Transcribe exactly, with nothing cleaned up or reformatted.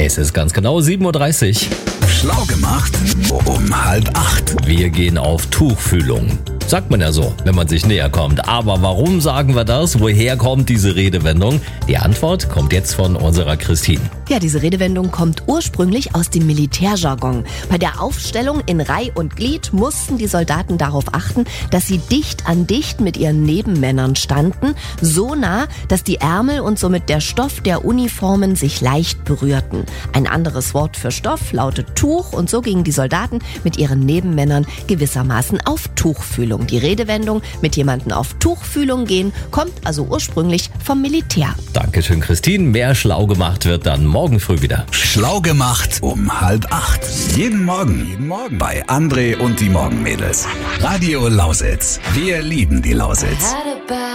Es ist ganz genau sieben Uhr dreißig. Schlau gemacht um halb acht. Wir gehen auf Tuchfühlung. Sagt man ja so, wenn man sich näher kommt. Aber warum sagen wir das? Woher kommt diese Redewendung? Die Antwort kommt jetzt von unserer Christine. Ja, diese Redewendung kommt ursprünglich aus dem Militärjargon. Bei der Aufstellung in Reih und Glied mussten die Soldaten darauf achten, dass sie dicht an dicht mit ihren Nebenmännern standen, so nah, dass die Ärmel und somit der Stoff der Uniformen sich leicht berührten. Ein anderes Wort für Stoff lautet Tuch und so gingen die Soldaten mit ihren Nebenmännern gewissermaßen auf Tuchfühlung. Die Redewendung mit jemandem auf Tuchfühlung gehen kommt also ursprünglich vom Militär. Dankeschön, Christine. Mehr schlau gemacht wird dann morgen früh wieder. Schlau gemacht um halb acht. Jeden Morgen. Jeden Morgen. Bei André und die Morgenmädels. Radio Lausitz. Wir lieben die Lausitz.